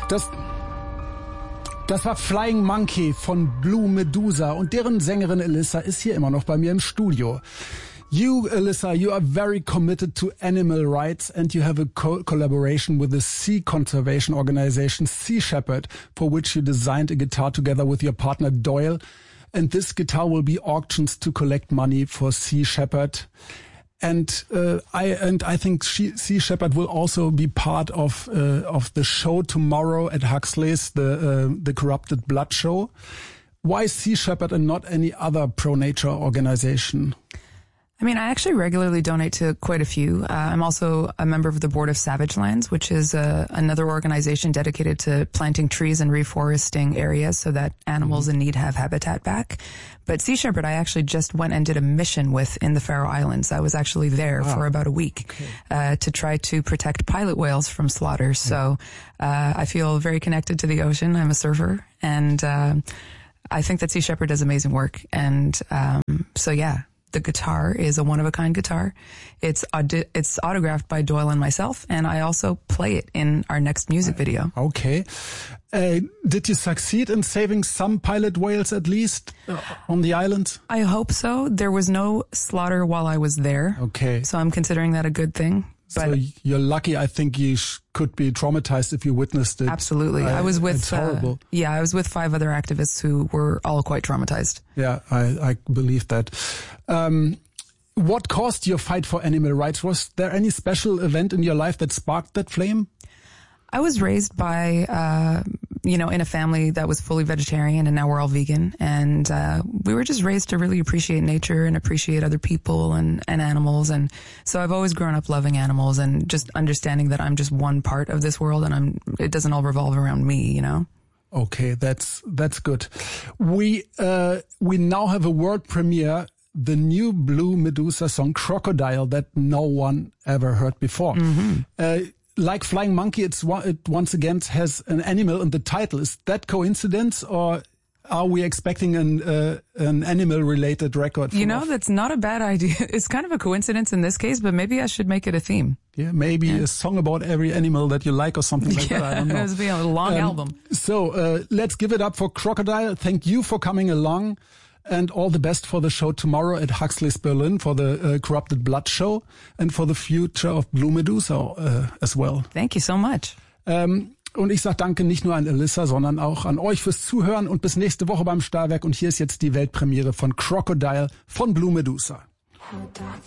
Das war Flying Monkey von Blue Medusa und deren Sängerin Alyssa ist hier immer noch bei mir im Studio. You, Alyssa, you are very committed to animal rights and you have a collaboration with the sea conservation organization Sea Shepherd, for which you designed a guitar together with your partner Doyle. And this guitar will be auctioned to collect money for Sea Shepherd. And I think Sea Shepherd will also be part of the show tomorrow at Huxley's, the Corrupted Blood show. Why Sea Shepherd and not any other pro-nature organization? I mean, I actually regularly donate to quite a few. I'm also a member of the board of Savage Lands, which is another organization dedicated to planting trees and reforesting areas so that animals in need have habitat back. But Sea Shepherd, I actually just went and did a mission with in the Faroe Islands. I was actually there for about a week to try to protect pilot whales from slaughter. So I feel very connected to the ocean. I'm a surfer, and I think that Sea Shepherd does amazing work. And so, yeah. The guitar is a one-of-a-kind guitar. It's autographed by Doyle and myself, and I also play it in our next music video. Okay. Did you succeed in saving some pilot whales at least on the island? I hope so. There was no slaughter while I was there. Okay. So I'm considering that a good thing. But so you're lucky. I think you could be traumatized if you witnessed it. Absolutely. I was with, it's horrible. I was with 5 other activists who were all quite traumatized. Yeah, I believe that. What caused your fight for animal rights? Was there any special event in your life that sparked that flame? I was raised by, in a family that was fully vegetarian, and now we're all vegan. And we were just raised to really appreciate nature and appreciate other people and animals. And so I've always grown up loving animals and just understanding that I'm just one part of this world, and it doesn't all revolve around me, you know? Okay, that's good. We now have a world premiere, the new Blue Medusa song Crocodile, that no one ever heard before. Mm-hmm. Like Flying Monkey, it once again has an animal in the title. Is that coincidence, or are we expecting an animal-related record? That's not a bad idea. It's kind of a coincidence in this case, but maybe I should make it a theme. Yeah, maybe a song about every animal that you like or something like that. I don't know. It would be a long album. So let's give it up for Crocodile. Thank you for coming along. And all the best for the show tomorrow at Huxley's Berlin, for the Corrupted Blood show, and for the future of Blue Medusa as well. Thank you so much. Und ich sage danke nicht nur an Alyssa, sondern auch an euch fürs Zuhören und bis nächste Woche beim Stahlwerk. Und hier ist jetzt die Weltpremiere von Crocodile von Blue Medusa.